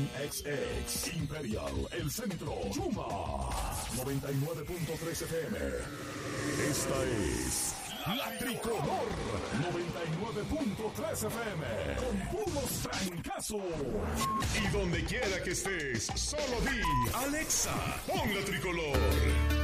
Pan XX, Imperial, El Centro, Chuma, 99.3 FM. Esta es La Tricolor, 99.3 FM, con puros trancazos. Y donde quiera que estés, solo di, Alexa, pon La Tricolor.